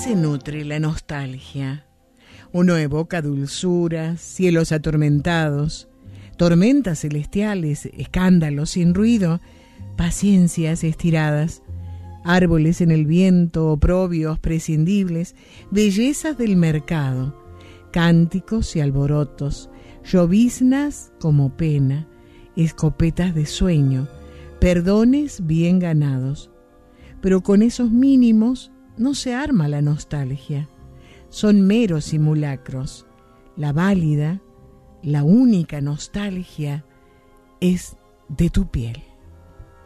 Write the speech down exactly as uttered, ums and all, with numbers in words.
se nutre la nostalgia? Uno evoca dulzuras, cielos atormentados, tormentas celestiales, escándalos sin ruido, paciencias estiradas, árboles en el viento, oprobios prescindibles, bellezas del mercado, cánticos y alborotos, lloviznas como pena, escopetas de sueño, perdones bien ganados. Pero con esos mínimos no se arma la nostalgia. Son meros simulacros. La válida, la única nostalgia es de tu piel.